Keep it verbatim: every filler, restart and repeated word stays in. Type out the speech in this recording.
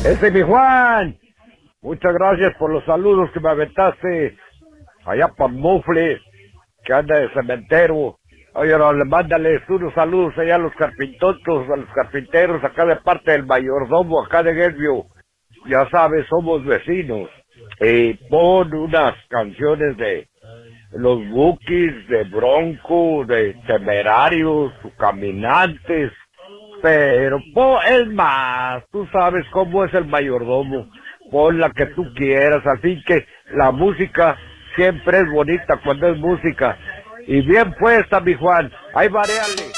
Ese mi Juan, muchas gracias por los saludos que me aventaste allá para Mufle, que anda de cementero. Oye, no, le mándales unos saludos allá a los carpintotos, a los carpinteros, acá de parte del mayordomo, acá de Guervio. Ya sabes, somos vecinos. Y pon unas canciones de los Bukis, de Bronco, de Temerarios, Caminantes. Pero, po, es más, tú sabes cómo es el mayordomo. Pon la que tú quieras, así que la música siempre es bonita cuando es música. Y bien puesta, mi Juan, ahí varéale.